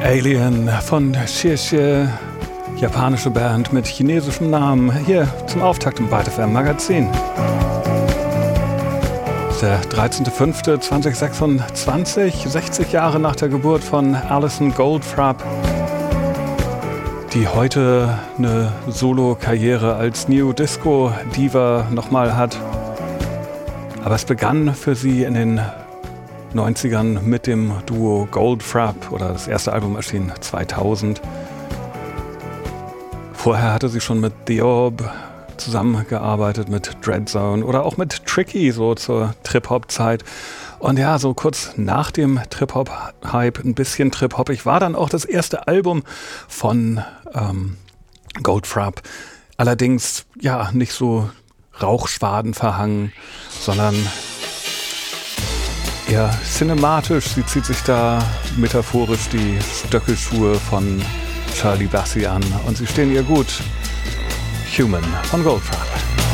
Alien von Shirshie, japanische Band mit chinesischem Namen, hier zum Auftakt im Byte FM Magazin. Der 13.05.2026, 60 Jahre nach der Geburt von Alison Goldfrapp, die heute eine Solo-Karriere als New Disco Diva nochmal hat. Aber es begann für sie in den 90ern mit dem Duo Goldfrapp, oder das erste Album erschien 2000. Vorher hatte sie schon mit The Orb zusammengearbeitet, mit Dreadzone oder auch mit Tricky, so zur Trip-Hop-Zeit. Und ja, so kurz nach dem Trip-Hop-Hype, ein bisschen Trip-Hoppig, war dann auch das erste Album von Goldfrapp. Allerdings, ja, nicht so Rauchschwaden verhangen, sondern eher cinematisch. Sie zieht sich da metaphorisch die Stöckelschuhe von Charlie Bassi an und sie stehen ihr gut. Human von Goldfrapp.